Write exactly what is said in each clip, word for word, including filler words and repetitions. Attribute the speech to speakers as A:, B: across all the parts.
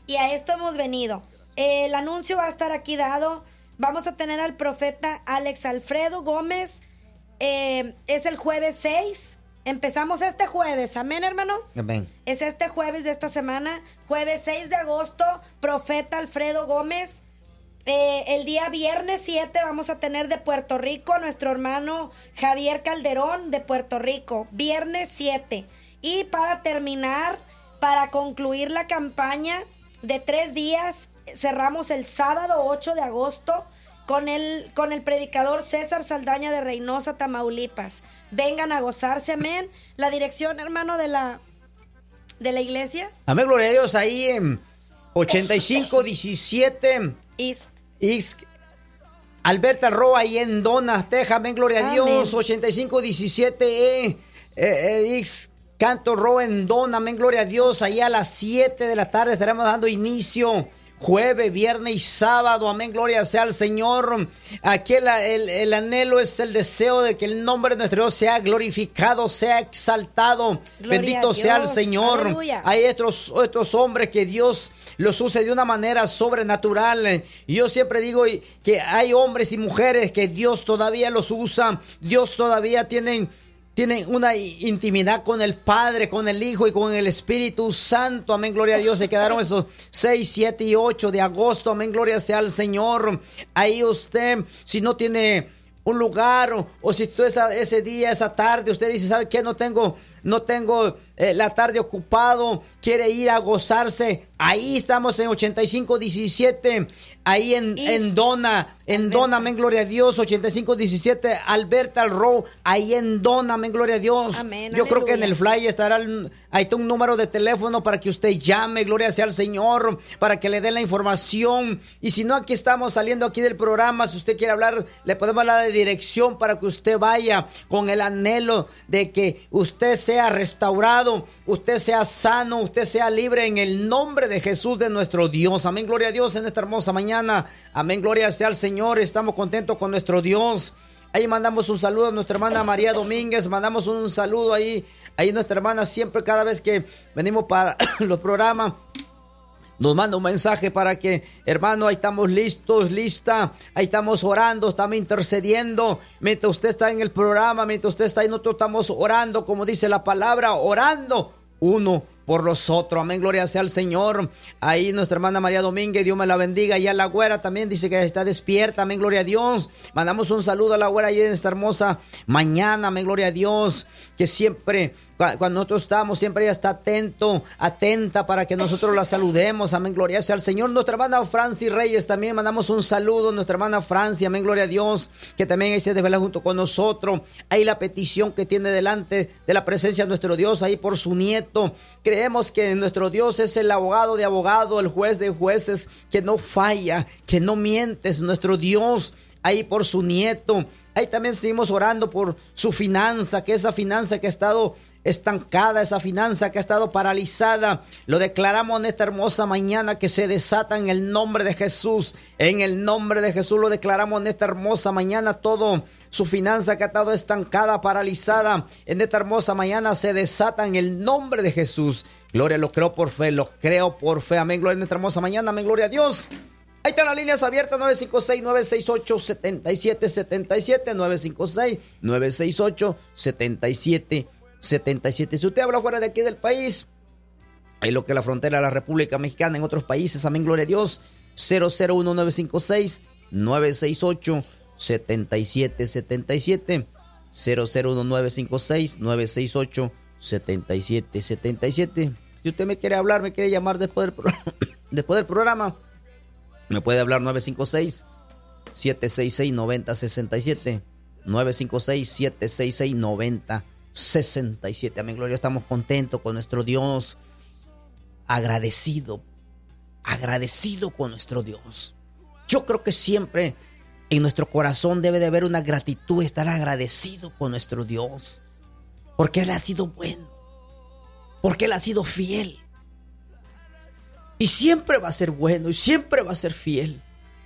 A: y a esto hemos venido. Eh, el anuncio va a estar aquí dado. Vamos a tener al profeta Alex Alfredo Gómez. Eh, es el jueves seis. Empezamos este jueves, amén, hermano.
B: Amén.
A: Es este jueves de esta semana, jueves seis de agosto, profeta Alfredo Gómez. Eh, el día viernes siete vamos a tener de Puerto Rico a nuestro hermano Javier Calderón de Puerto Rico, viernes siete. Y para terminar, para concluir la campaña de tres días, cerramos el sábado ocho de agosto con el, con el predicador César Saldaña de Reynosa, Tamaulipas. Vengan a gozarse, amén. La dirección, hermano, de la, de la iglesia.
B: Amén, gloria a Dios, ahí en ochenta y cinco diecisiete
A: East.
B: East Alberta Road, ahí en Donna, Texas. Amén, gloria a
A: Amén.
B: Dios. ochenta y cinco diecisiete eh, eh, East Canto Road en Donna. Amén, gloria a Dios. Ahí a las siete de la tarde estaremos dando inicio. Jueves, viernes y sábado, amén, gloria sea al Señor. Aquí el, el, el anhelo es el deseo de que el nombre de nuestro Dios sea glorificado, sea exaltado.
A: Gloria
B: Bendito sea el Señor.
A: Aleluya.
B: Hay estos, estos hombres que Dios los use de una manera sobrenatural. Y yo siempre digo que hay hombres y mujeres que Dios todavía los usa. Dios todavía tienen... Tienen una intimidad con el Padre, con el Hijo y con el Espíritu Santo. Amén, gloria a Dios. Se quedaron esos seis, siete y ocho de agosto. Amén, gloria sea al Señor. Ahí usted, si no tiene un lugar o, o si tú esa, ese día, esa tarde, usted dice, ¿sabe qué? No tengo, no tengo eh, la tarde ocupado. Quiere ir a gozarse. Ahí estamos en ochenta y cinco diecisiete. Ahí en, en Donna, en Alberta. Donna, amén, gloria a Dios, ochenta y cinco diecisiete, Alberta Road, ahí en Donna, amén, gloria a Dios.
A: Amén,
B: Yo
A: aleluya.
B: creo que en el flyer estará, el, ahí está un número de teléfono para que usted llame, gloria sea al Señor, para que le den la información. Y si no, aquí estamos saliendo aquí del programa, si usted quiere hablar, le podemos hablar de dirección para que usted vaya con el anhelo de que usted sea restaurado, usted sea sano, usted sea libre en el nombre de Jesús de nuestro Dios. Amén, gloria a Dios en esta hermosa mañana. Amén, gloria sea al Señor. Estamos contentos con nuestro Dios. Ahí mandamos un saludo a nuestra hermana María Domínguez. Mandamos un saludo ahí. Ahí nuestra hermana siempre, cada vez que venimos para los programas, nos manda un mensaje para que, hermano, ahí estamos listos, lista. Ahí estamos orando, estamos intercediendo. Mientras usted está en el programa, mientras usted está ahí, nosotros estamos orando, como dice la palabra, orando uno por los otros. Amén, gloria sea al Señor. Ahí nuestra hermana María Domínguez, Dios me la bendiga. Y a la güera también dice que está despierta. Amén, gloria a Dios. Mandamos un saludo a la güera ahí en esta hermosa mañana. Amén, gloria a Dios. Que siempre, cuando nosotros estamos, siempre ella está atento, atenta para que nosotros la saludemos. Amén, gloria sea al Señor. Nuestra hermana Francis Reyes también mandamos un saludo. Nuestra hermana Francia, amén, gloria a Dios. Que también ahí se desvela junto con nosotros. Ahí la petición que tiene delante de la presencia de nuestro Dios, ahí por su nieto. Creemos que nuestro Dios es el abogado de abogados, el juez de jueces, que no falla, que no miente, es nuestro Dios. Ahí por su nieto. Ahí también seguimos orando por su finanza, que esa finanza que ha estado estancada, esa finanza que ha estado paralizada, lo declaramos en esta hermosa mañana que se desata en el nombre de Jesús. En el nombre de Jesús lo declaramos en esta hermosa mañana. Todo su finanza que ha estado estancada, paralizada, en esta hermosa mañana se desata en el nombre de Jesús. Gloria, lo creo por fe, lo creo por fe. Amén, gloria en esta hermosa mañana. Amén, gloria a Dios. Ahí están las líneas abiertas, nueve cinco seis, nueve seis ocho, siete siete siete siete, nueve cinco seis, nueve seis ocho, siete siete siete siete. Si usted habla fuera de aquí del país, ahí lo que es la frontera de la República Mexicana, en otros países, amén, gloria a Dios, cero cero uno nueve cinco seis, nueve seis ocho, siete siete siete siete, cero cero uno nueve cinco seis, nueve seis ocho, siete siete siete siete. Si usted me quiere hablar, me quiere llamar después del, pro- después del programa, me puede hablar nueve cinco seis, siete seis seis, nueve cero seis siete, nueve cinco seis, siete seis seis, nueve cero seis siete. Amén, gloria, estamos contentos con nuestro Dios, agradecido, agradecido con nuestro Dios. Yo creo que siempre en nuestro corazón debe de haber una gratitud, estar agradecido con nuestro Dios, porque Él ha sido bueno, porque Él ha sido fiel. Y siempre va a ser bueno y siempre va a ser fiel.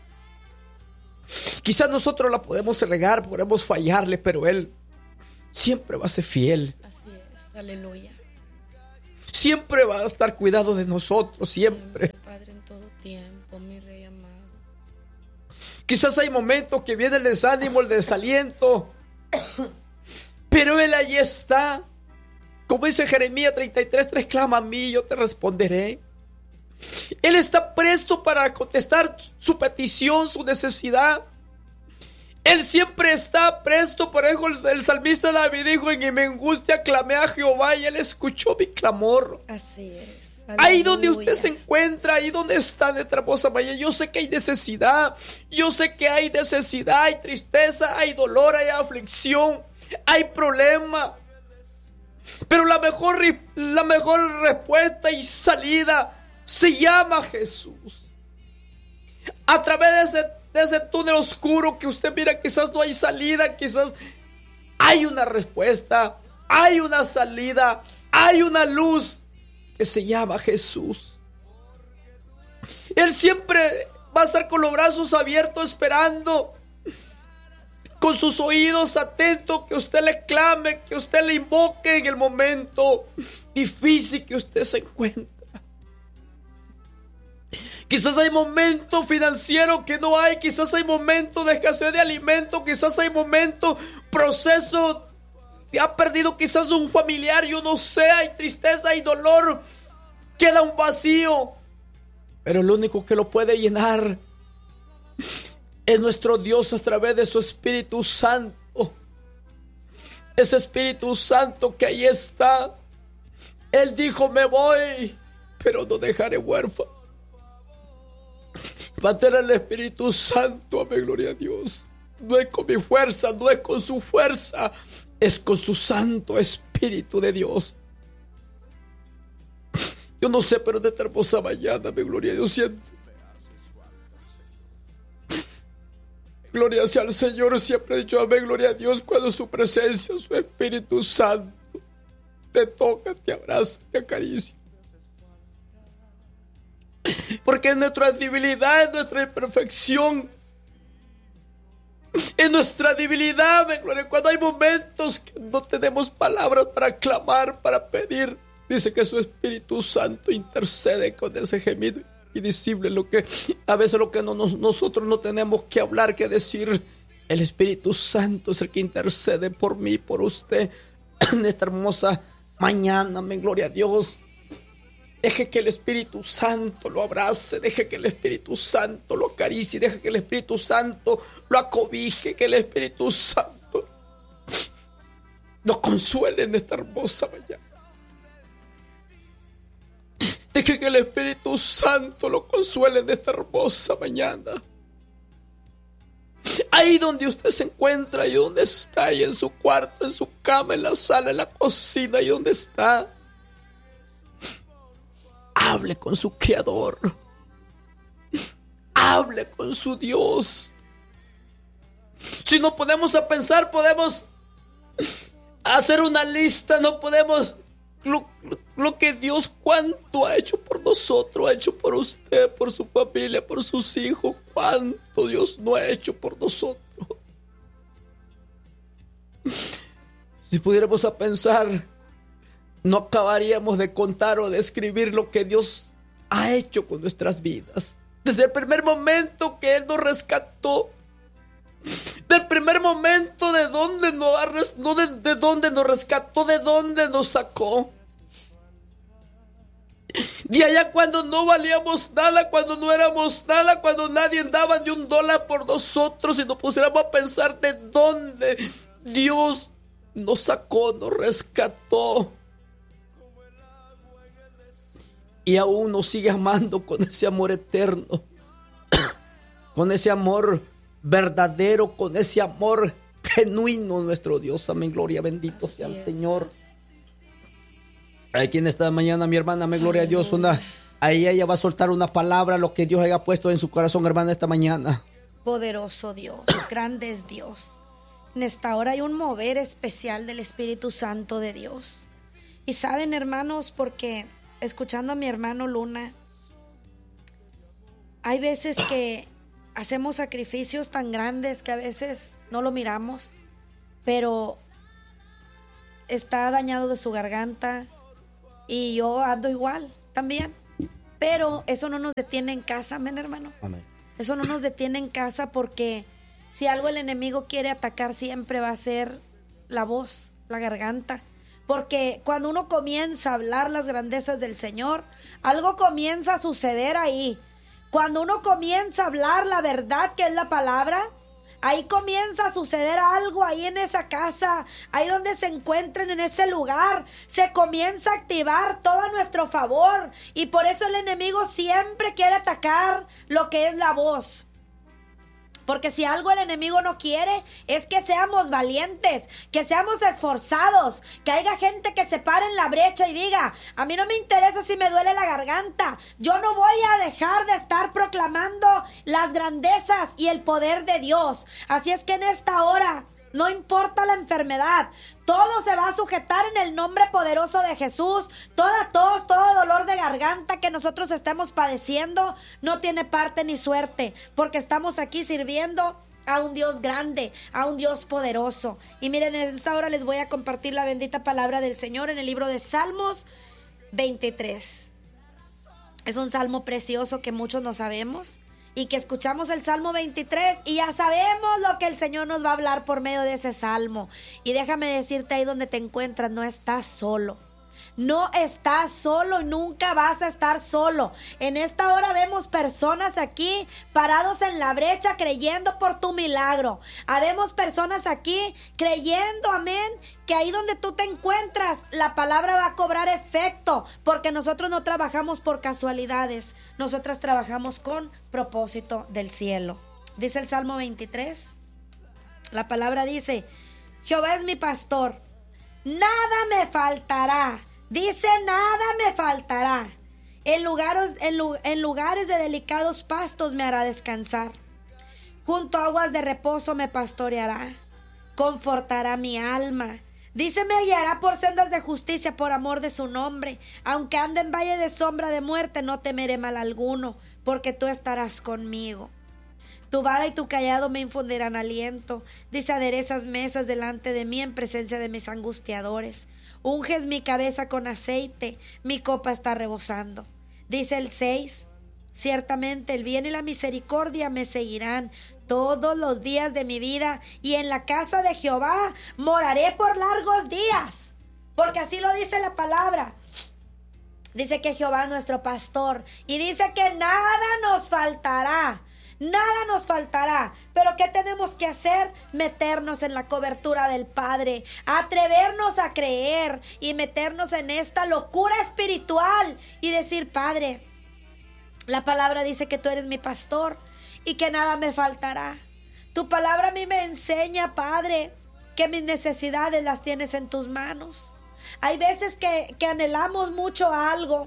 B: Quizás nosotros la podemos regar, podemos fallarle, pero Él siempre va a ser fiel.
C: Así es, aleluya.
B: Siempre va a estar cuidado de nosotros, siempre.
C: Padre, en
A: tiempo, mi Rey amado.
B: Quizás hay momentos que viene el desánimo, el desaliento, pero Él allí está. Como dice Jeremías treinta y tres, tres, clama a mí, yo te responderé. Él está presto para contestar su petición, su necesidad. Él siempre está presto. Por eso el, el salmista David dijo: en mi angustia clamé a Jehová y Él escuchó mi clamor.
A: Así es.
B: Ahí donde usted se encuentra, ahí donde está nuestra hermosa mañana, yo sé que hay necesidad, yo sé que hay necesidad, hay tristeza, hay dolor, hay aflicción, hay problema. Pero la mejor, la mejor respuesta y salida se llama Jesús. A través de ese, de ese túnel oscuro que usted mira, quizás no hay salida, quizás hay una respuesta, hay una salida, hay una luz que se llama Jesús. Él siempre va a estar con los brazos abiertos esperando, con sus oídos atentos, que usted le clame, que usted le invoque en el momento difícil que usted se encuentra. Quizás hay momentos financieros que no hay, quizás hay momentos de escasez de alimentos, quizás hay momentos, procesos, ha perdido quizás un familiar, yo no sé, hay tristeza, hay dolor, queda un vacío, pero el único que lo puede llenar es nuestro Dios a través de su Espíritu Santo. Ese Espíritu Santo que ahí está. Él dijo: me voy, pero no dejaré huérfano. Mantener al Espíritu Santo, amén, gloria a Dios. No es con mi fuerza, no es con su fuerza, es con su Santo Espíritu de Dios. Yo no sé, pero de esta hermosa mañana, mi gloria a Dios, siento. Gloria sea al Señor, siempre he dicho amén, gloria a Dios, cuando su presencia, su Espíritu Santo te toca, te abraza, te acaricia. Porque en nuestra debilidad, en nuestra imperfección, en nuestra debilidad, mi gloria, cuando hay momentos que no tenemos palabras para clamar, para pedir, dice que su Espíritu Santo intercede con ese gemido indecible, lo que a veces lo que no, nos, nosotros no tenemos que hablar, que decir. El Espíritu Santo es el que intercede por mí, por usted, en esta hermosa mañana, mi gloria a Dios. Deje que el Espíritu Santo lo abrace, deje que el Espíritu Santo lo acaricie, deje que el Espíritu Santo lo acobije, que el Espíritu Santo lo consuele en esta hermosa mañana. Deje que el Espíritu Santo lo consuele en esta hermosa mañana. Ahí donde usted se encuentra, ahí donde está, ahí en su cuarto, en su cama, en la sala, en la cocina, ahí donde está. Hable con su Creador. Hable con su Dios. Si no podemos a pensar, podemos hacer una lista, no podemos... Lo, lo, lo que Dios cuánto ha hecho por nosotros, ha hecho por usted, por su familia, por sus hijos. Cuánto Dios no ha hecho por nosotros. Si pudiéramos a pensar, no acabaríamos de contar o de escribir lo que Dios ha hecho con nuestras vidas. Desde el primer momento que Él nos rescató, del primer momento de donde nos, no de, de donde nos rescató, de donde nos sacó. De allá cuando no valíamos nada, cuando no éramos nada, cuando nadie daba ni un dólar por nosotros, y nos pusiéramos a pensar de dónde Dios nos sacó, nos rescató. Y aún nos sigue amando con ese amor eterno, con ese amor verdadero, con ese amor genuino, nuestro Dios. Amén, gloria, bendito sea el Señor. Aquí en esta mañana, mi hermana, amén, gloria a Dios. Una, ahí ella va a soltar una palabra, lo que Dios haya puesto en su corazón, hermana, esta mañana.
A: Poderoso Dios, grande es Dios. En esta hora hay un mover especial del Espíritu Santo de Dios. Y saben, hermanos, porque escuchando a mi hermano Luna, hay veces que hacemos sacrificios tan grandes que a veces no lo miramos, pero está dañado de su garganta y yo ando igual también. Pero eso no nos detiene en casa, amén, hermano.
B: Amén.
A: Eso no nos detiene en casa, porque si algo el enemigo quiere atacar siempre va a ser la voz, la garganta. Porque cuando uno comienza a hablar las grandezas del Señor, algo comienza a suceder ahí. Cuando uno comienza a hablar la verdad, que es la palabra, ahí comienza a suceder algo ahí en esa casa, ahí donde se encuentren, en ese lugar, se comienza a activar todo a nuestro favor. Y por eso el enemigo siempre quiere atacar lo que es la voz. Porque si algo el enemigo no quiere, es que seamos valientes, que seamos esforzados, que haya gente que se pare en la brecha y diga: a mí no me interesa si me duele la garganta, yo no voy a dejar de estar proclamando las grandezas y el poder de Dios. Así es que en esta hora, no importa la enfermedad, todo se va a sujetar en el nombre poderoso de Jesús. Toda tos, todo dolor de garganta que nosotros estemos padeciendo no tiene parte ni suerte, porque estamos aquí sirviendo a un Dios grande, a un Dios poderoso. Y miren, en esta hora les voy a compartir la bendita palabra del Señor en el libro de Salmos veintitrés. Es un salmo precioso que muchos no sabemos, y que escuchamos el Salmo veintitrés y ya sabemos lo que el Señor nos va a hablar por medio de ese salmo. Y déjame decirte, ahí donde te encuentras, no estás solo. No estás solo y nunca vas a estar solo. En esta hora vemos personas aquí parados en la brecha creyendo por tu milagro. Habemos personas aquí creyendo, amén, que ahí donde tú te encuentras la palabra va a cobrar efecto, porque nosotros no trabajamos por casualidades, nosotras trabajamos con propósito del cielo. Dice el Salmo veintitrés, la palabra dice: Jehová es mi pastor, nada me faltará. Dice: nada me faltará. En lugares, en, en lugares de delicados pastos me hará descansar. Junto a aguas de reposo me pastoreará. Confortará mi alma. Dice: me guiará por sendas de justicia por amor de su nombre. Aunque ande en valle de sombra de muerte, no temeré mal alguno, porque tú estarás conmigo. Tu vara y tu callado me infundirán aliento. Dice: aderezas mesas delante de mí en presencia de mis angustiadores. Unges mi cabeza con aceite, mi copa está rebosando. Dice el seis, ciertamente el bien y la misericordia me seguirán todos los días de mi vida, y en la casa de Jehová moraré por largos días. Porque así lo dice la palabra. Dice que Jehová es nuestro pastor, y dice que nada nos faltará. Nada nos faltará. Pero ¿qué tenemos que hacer? Meternos en la cobertura del Padre, atrevernos a creer y meternos en esta locura espiritual y decir: Padre, la palabra dice que tú eres mi pastor y que nada me faltará. Tu palabra a mí me enseña, Padre, que mis necesidades las tienes en tus manos. Hay veces que, que anhelamos mucho algo.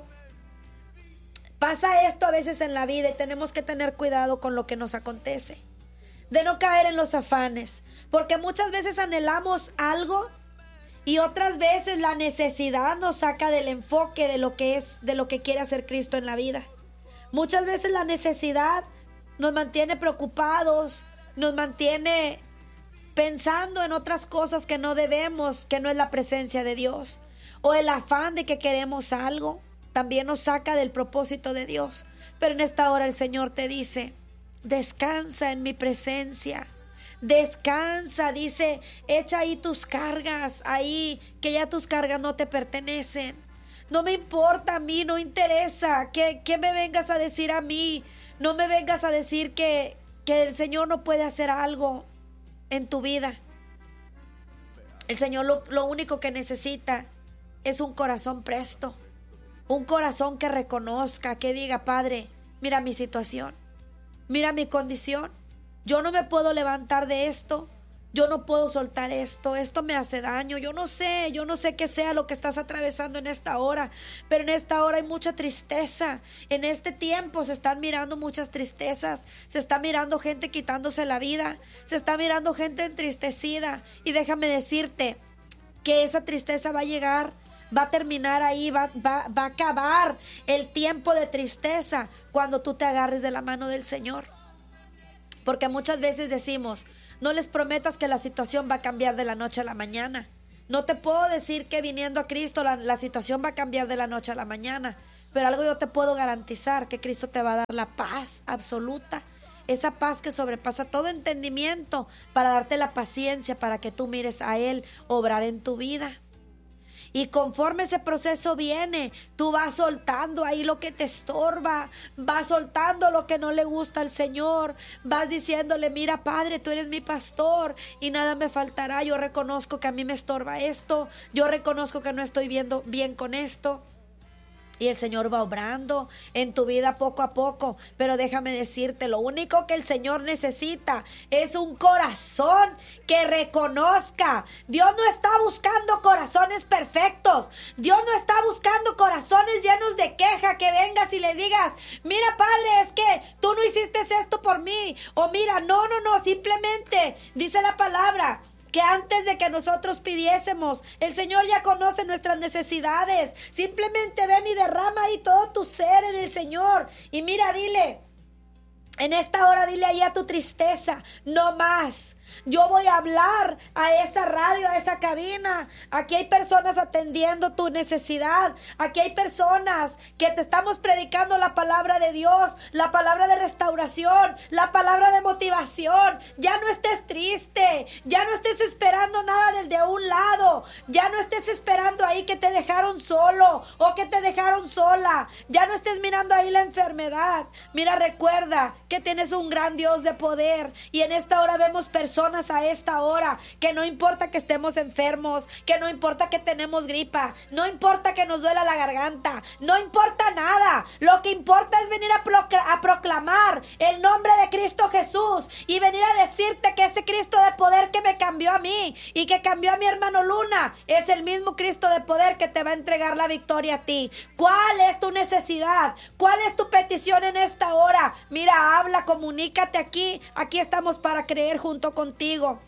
A: Pasa esto a veces en la vida y tenemos que tener cuidado con lo que nos acontece, de no caer en los afanes, porque muchas veces anhelamos algo y otras veces la necesidad nos saca del enfoque de lo que es, de lo que quiere hacer Cristo en la vida. Muchas veces la necesidad nos mantiene preocupados, nos mantiene pensando en otras cosas que no debemos, que no es la presencia de Dios, o el afán de que queremos algo. También nos saca del propósito de Dios. Pero en esta hora el Señor te dice: descansa en mi presencia. Descansa, dice, echa ahí tus cargas, ahí, que ya tus cargas no te pertenecen. No me importa a mí, no interesa que, que me vengas a decir a mí. No me vengas a decir que, que el Señor no puede hacer algo en tu vida. El Señor lo, lo único que necesita es un corazón presto. Un corazón que reconozca, que diga: Padre, mira mi situación, mira mi condición. Yo no me puedo levantar de esto, yo no puedo soltar esto, esto me hace daño. Yo no sé, yo no sé qué sea lo que estás atravesando en esta hora, pero en esta hora hay mucha tristeza. En este tiempo se están mirando muchas tristezas, se está mirando gente quitándose la vida, se está mirando gente entristecida. Y déjame decirte que esa tristeza va a llegar, va a terminar ahí, va, va, va a acabar el tiempo de tristeza cuando tú te agarres de la mano del Señor. Porque muchas veces decimos: no les prometas que la situación va a cambiar de la noche a la mañana. No te puedo decir que viniendo a Cristo la, la situación va a cambiar de la noche a la mañana. Pero algo yo te puedo garantizar, que Cristo te va a dar la paz absoluta. Esa paz que sobrepasa todo entendimiento, para darte la paciencia, para que tú mires a Él obrar en tu vida. Y conforme ese proceso viene, tú vas soltando ahí lo que te estorba, vas soltando lo que no le gusta al Señor, vas diciéndole, mira Padre, tú eres mi pastor y nada me faltará. Yo reconozco que a mí me estorba esto, yo reconozco que no estoy viendo bien con esto. Y el Señor va obrando en tu vida poco a poco. Pero déjame decirte, lo único que el Señor necesita es un corazón que reconozca. Dios no está buscando corazones perfectos. Dios no está buscando corazones llenos de queja, que vengas y le digas, mira Padre, es que tú no hiciste esto por mí. O mira, no, no, no, simplemente dice la palabra que antes de que nosotros pidiésemos, el Señor ya conoce nuestras necesidades. Simplemente ven y derrama ahí todo tu ser en el Señor. Y mira, dile, en esta hora dile ahí a tu tristeza, no más. Yo voy a hablar a esa radio, a esa cabina. Aquí hay personas atendiendo tu necesidad. Aquí hay personas que te estamos predicando la palabra de Dios, la palabra de restauración, la palabra de motivación. Ya no estés triste, ya no estés esperando nada del de un lado, ya no estés esperando ahí que te dejaron solo o que te dejaron sola. Ya no estés mirando ahí la enfermedad. Mira, recuerda que tienes un gran Dios de poder, y en esta hora vemos personas a esta hora, que no importa que estemos enfermos, que no importa que tenemos gripa, no importa que nos duela la garganta, no importa nada. Lo que importa es venir a, procl- a proclamar el nombre de Cristo Jesús y venir a decirte que ese Cristo de poder que me cambió a mí y que cambió a mi hermano Luna es el mismo Cristo de poder que te va a entregar la victoria a ti. ¿Cuál es tu necesidad? ¿Cuál es tu petición en esta hora? Mira, habla, comunícate aquí. Aquí estamos para creer junto contigo.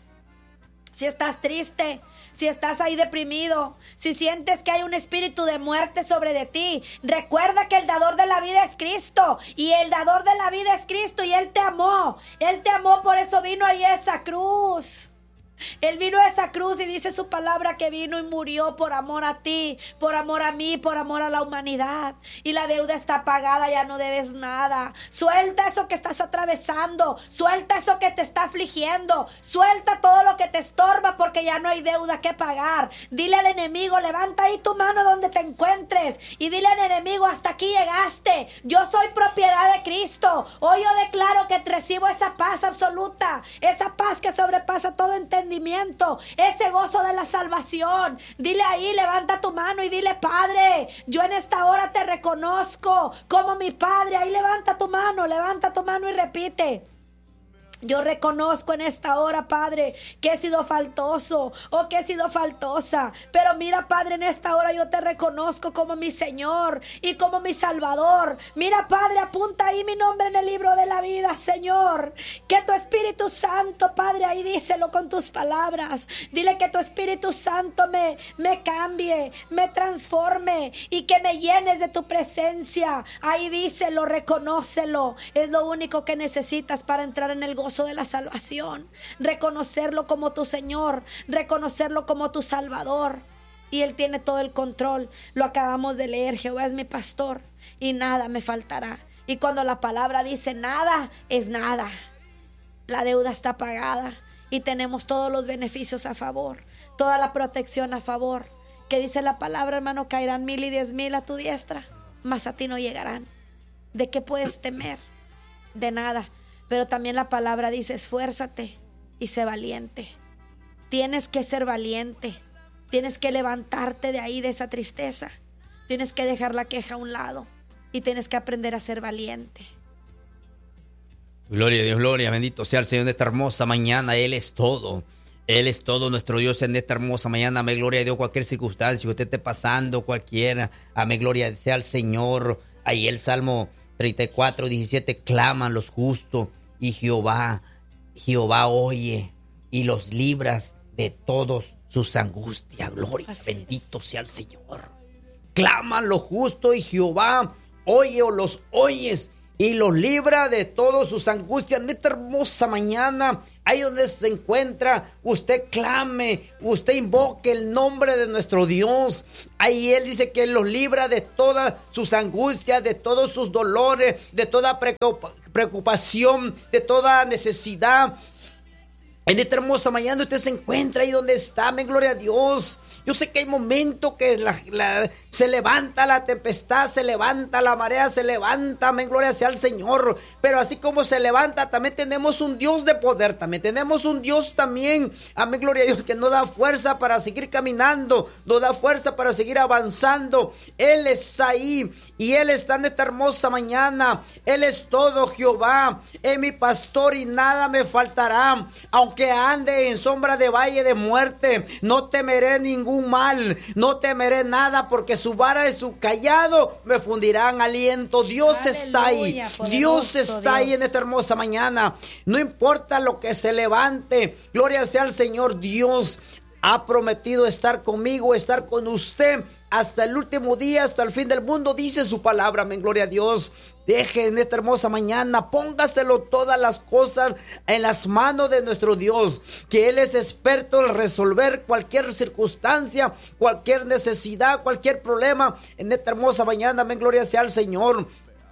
A: Si estás triste, si estás ahí deprimido, si sientes que hay un espíritu de muerte sobre de ti, recuerda que el dador de la vida es Cristo, y el dador de la vida es Cristo, y Él te amó, Él te amó, por eso vino ahí a esa cruz. Él vino a esa cruz y dice su palabra que vino y murió por amor a ti, por amor a mí, por amor a la humanidad. Y la deuda está pagada, ya no debes nada. Suelta eso que estás atravesando, suelta eso que te está afligiendo, suelta todo lo que te estorba, porque ya no hay deuda que pagar. Dile al enemigo, levanta ahí tu mano donde te encuentres y dile al enemigo, hasta aquí llegaste. Yo soy propiedad de Cristo. Hoy yo declaro que recibo esa paz absoluta, esa paz que sobrepasa todo entendimiento, ese gozo de la salvación. Dile ahí, levanta tu mano y dile, Padre, yo en esta hora te reconozco como mi Padre. Ahí levanta tu mano, levanta tu mano y repite. Yo reconozco en esta hora, Padre, que he sido faltoso o que he sido faltosa. Pero mira, Padre, en esta hora yo te reconozco como mi Señor y como mi Salvador. Mira, Padre, apunta ahí mi nombre en el libro de la vida, Señor. Que tu Espíritu Santo, Padre, ahí díselo con tus palabras. Dile que tu Espíritu Santo me, me cambie, me transforme y que me llenes de tu presencia. Ahí díselo, reconócelo. Es lo único que necesitas para entrar en el gozo de la salvación. Reconocerlo como tu Señor, reconocerlo como tu Salvador, y Él tiene todo el control. Lo acabamos de leer, Jehová es mi pastor y nada me faltará. Y cuando la palabra dice nada, es nada. La deuda está pagada y tenemos todos los beneficios a favor, toda la protección a favor. Que dice la palabra, hermano, caerán mil y diez mil a tu diestra, mas a ti no llegarán. ¿De qué puedes temer? De nada. Pero también la palabra dice, esfuérzate y sé valiente. Tienes que ser valiente. Tienes que levantarte de ahí, de esa tristeza. Tienes que dejar la queja a un lado y tienes que aprender a ser valiente.
B: Gloria a Dios, gloria, bendito sea el Señor en esta hermosa mañana. Él es todo. Él es todo, nuestro Dios, en esta hermosa mañana. Amén, gloria a Dios, cualquier circunstancia que usted esté pasando, cualquiera. Amén, gloria sea al Señor. Ahí el Salmo treinta y cuatro, diecisiete, claman los justos. Y Jehová, Jehová oye y los libras de todos sus angustias. Gloria, bendito sea el Señor. Claman lo justo y Jehová oye o los oyes y los libra de todas sus angustias. En esta hermosa mañana, ahí donde se encuentra, usted clame, usted invoque el nombre de nuestro Dios. Ahí Él dice que Él los libra de todas sus angustias, de todos sus dolores, de toda preocupación, de toda necesidad. En esta hermosa mañana usted se encuentra ahí donde está, amén, gloria a Dios. Yo sé que hay momentos que la, la, se levanta la tempestad, se levanta la marea, se levanta, amén, gloria sea al Señor. Pero así como se levanta, también tenemos un Dios de poder, también tenemos un Dios también, amén, gloria a Dios, que nos da fuerza para seguir caminando, nos da fuerza para seguir avanzando. Él está ahí y Él está en esta hermosa mañana. Él es todo Jehová, es mi pastor y nada me faltará. Aunque ande en sombra de valle de muerte, no temeré ningún mal, no temeré nada, porque su vara y su callado me fundirán aliento. Dios Aleluya, está ahí, Dios está Dios. ahí en esta hermosa mañana. No importa lo que se levante, gloria sea al Señor. Dios ha prometido estar conmigo, estar con usted hasta el último día, hasta el fin del mundo, dice su palabra, amén, gloria a Dios. Deje en esta hermosa mañana, póngaselo todas las cosas en las manos de nuestro Dios, que Él es experto en resolver cualquier circunstancia, cualquier necesidad, cualquier problema. En esta hermosa mañana, amén, gloria sea al Señor.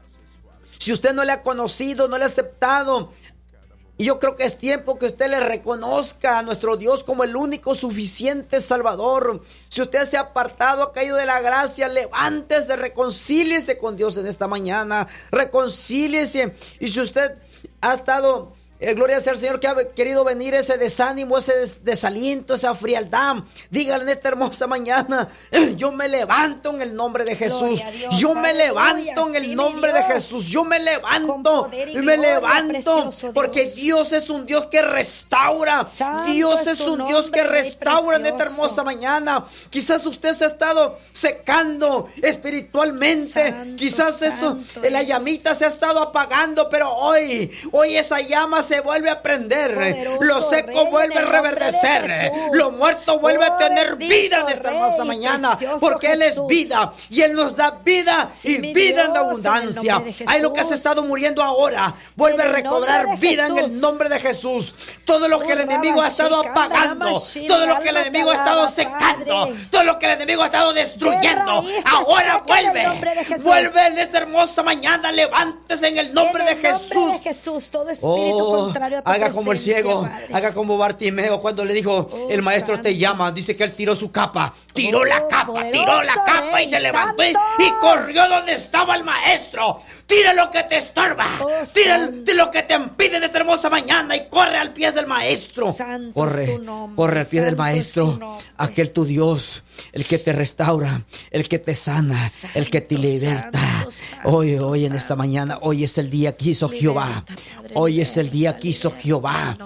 B: Si usted no le ha conocido, no le ha aceptado, y yo creo que es tiempo que usted le reconozca a nuestro Dios como el único suficiente Salvador. Si usted se ha apartado, ha caído de la gracia, levántese, reconcíliese con Dios en esta mañana. Reconcíliese. Y si usted ha estado, eh, gloria sea al Señor, que ha querido venir ese desánimo, ese des- desaliento, esa frialdad, dígale en esta hermosa mañana: yo me levanto en el nombre de Jesús. Dios, yo me levanto en el sí, nombre de Jesús. Yo me levanto y me gloria, levanto porque Dios. Dios es un Dios que restaura. Santo Dios es, es un Dios que restaura en esta hermosa mañana. Quizás usted se ha estado secando espiritualmente. Santo, Quizás eso, la llamita se ha estado apagando, pero hoy, hoy esa llama se vuelve a prender. Poderoso Lo seco Rey, vuelve a reverdecer. Lo muerto vuelve oh, a tener vida en esta hermosa Rey, mañana. Porque Jesús. Él es vida. Y Él nos da vida sí, y vida Dios, en abundancia. Hay lo que has estado muriendo ahora. Vuelve a recobrar vida en el nombre de Jesús. Todo lo que el enemigo ha estado apagando. Todo lo que el enemigo ha estado secando. Todo lo que el enemigo ha estado destruyendo. Ahora vuelve. Vuelve en esta hermosa mañana. Levántese en el nombre de Jesús.
A: Todo espíritu
B: Oh,
A: contrario a tu
B: haga como el ciego,
A: Padre.
B: haga como Bartimeo cuando le dijo, oh, el maestro santo. Te llama. Dice que él tiró su capa, tiró oh, la capa, tiró la capa Rey, y se levantó y, y corrió donde estaba el maestro. Tira lo que te estorba, oh, tira santo. Lo que te impide en esta hermosa mañana y corre al pie del maestro.
A: Santo
B: corre,
A: es tu nombre,
B: corre al pie
A: santo
B: del maestro, aquel tu Dios, el que te restaura, el que te sana, santo, el que te liberta. Santo, santo, hoy, hoy en esta mañana, hoy es el día que hizo Jehová. Padre, hoy liberta, es el día que hizo Jehová.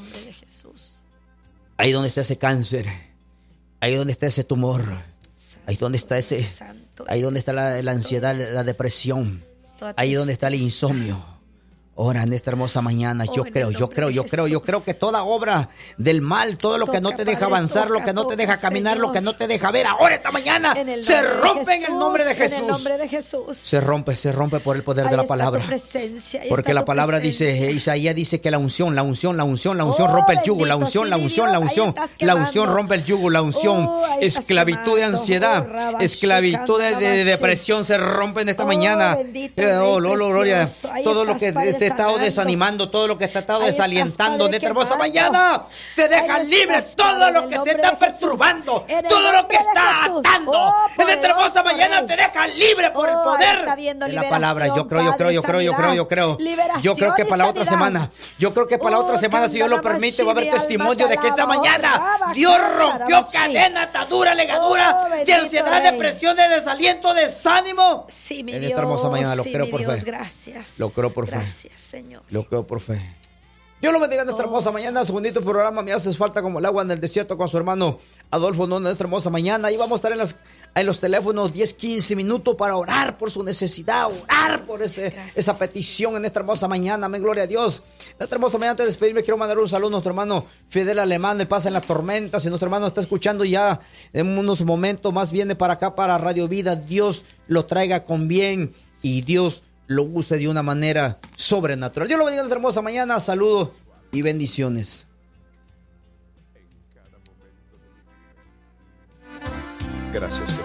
B: Ahí donde está ese cáncer, ahí donde está ese tumor, santo, ahí donde está ese, ahí donde está la, la ansiedad, la depresión, ahí donde está el insomnio. Ahora en esta hermosa mañana, yo creo, yo creo, yo creo, yo creo que toda obra del mal, todo lo que no te deja avanzar, lo que no te deja caminar, lo que no te deja ver, ahora esta mañana se rompe en el nombre de Jesús. Se rompe, se rompe por el poder de la palabra. Porque la palabra dice, Isaías dice que la unción, la unción, la unción, la unción rompe el yugo, la unción, la unción, la unción, la unción rompe el yugo, la unción, esclavitud de ansiedad, esclavitud de depresión se rompe en esta mañana. Oh, gloria, todo lo que te ha estado desanimando, todo lo que te ha estado desalientando en esta hermosa mañana, te deja libre. Todo lo que te está perturbando, todo lo que está atando en esta hermosa mañana te deja libre por el poder de la palabra. Yo creo, yo creo, yo creo, yo creo, yo creo. Yo creo que para la otra semana, yo creo que para la otra semana, si Dios lo permite, va a haber testimonio de que esta mañana Dios rompió cadena, atadura, legadura de ansiedad, depresión, de desaliento, desánimo.
A: Sí, mi
B: en esta hermosa mañana lo creo por fe.
A: Gracias.
B: Lo creo por fe.
A: Gracias, Señor.
B: Lo creo por fe. Dios lo bendiga en esta hermosa mañana. Su bonito programa Me Haces Falta como el agua en el desierto con su hermano Adolfo Nono en esta hermosa mañana. Y vamos a estar en, las, en los teléfonos diez, quince minutos para orar por su necesidad, orar por ese, esa petición en esta hermosa mañana. Amén, gloria a Dios. En esta hermosa mañana, antes de despedirme, quiero mandar un saludo a nuestro hermano Fidel Alemán. Él pasa en la tormenta. Si nuestro hermano está escuchando ya en unos momentos más, viene para acá, para Radio Vida. Dios lo traiga con bien y Dios lo use de una manera sobrenatural. Dios lo bendiga en esta hermosa mañana. Saludos y bendiciones.
C: Gracias.